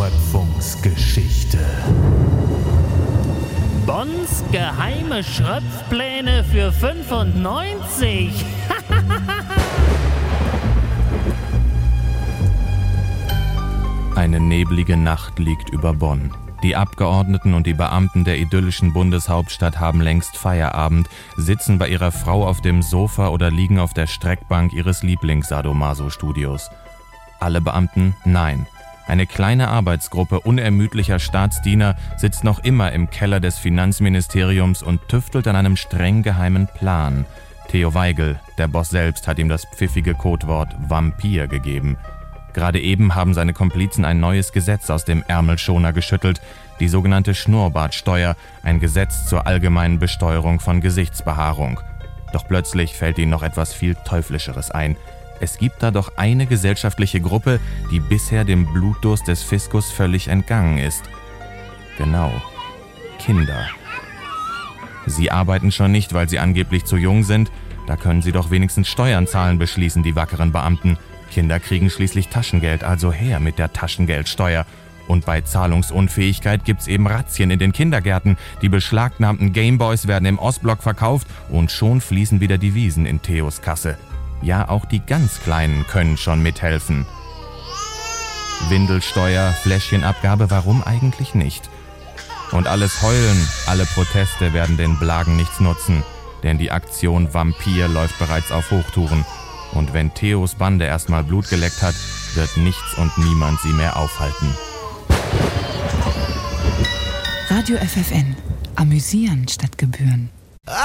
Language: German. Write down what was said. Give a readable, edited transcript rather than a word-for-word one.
Schöpfungsgeschichte. Bons geheime Schröpfpläne für 95. Eine neblige Nacht liegt über Bonn. Die Abgeordneten und die Beamten der idyllischen Bundeshauptstadt haben längst Feierabend, sitzen bei ihrer Frau auf dem Sofa oder liegen auf der Streckbank ihres Lieblings-Sadomaso-Studios. Alle Beamten? Nein. Eine kleine Arbeitsgruppe unermüdlicher Staatsdiener sitzt noch immer im Keller des Finanzministeriums und tüftelt an einem streng geheimen Plan. Theo Weigel, der Boss selbst, hat ihm das pfiffige Codewort Vampir gegeben. Gerade eben haben seine Komplizen ein neues Gesetz aus dem Ärmelschoner geschüttelt, die sogenannte Schnurrbartsteuer, ein Gesetz zur allgemeinen Besteuerung von Gesichtsbehaarung. Doch plötzlich fällt ihnen noch etwas viel Teuflischeres ein. Es gibt da doch eine gesellschaftliche Gruppe, die bisher dem Blutdurst des Fiskus völlig entgangen ist. Genau, Kinder. Sie arbeiten schon nicht, weil sie angeblich zu jung sind. Da können sie doch wenigstens Steuern zahlen, beschließen die wackeren Beamten. Kinder kriegen schließlich Taschengeld, also her mit der Taschengeldsteuer. Und bei Zahlungsunfähigkeit gibt's eben Razzien in den Kindergärten. Die beschlagnahmten Gameboys werden im Ostblock verkauft und schon fließen wieder Devisen in Theos Kasse. Ja, auch die ganz Kleinen können schon mithelfen. Windelsteuer, Fläschchenabgabe, warum eigentlich nicht? Und alles Heulen, alle Proteste werden den Blagen nichts nutzen, denn die Aktion Vampir läuft bereits auf Hochtouren. Und wenn Theos Bande erstmal Blut geleckt hat, wird nichts und niemand sie mehr aufhalten. Radio FFN. Amüsieren statt Gebühren.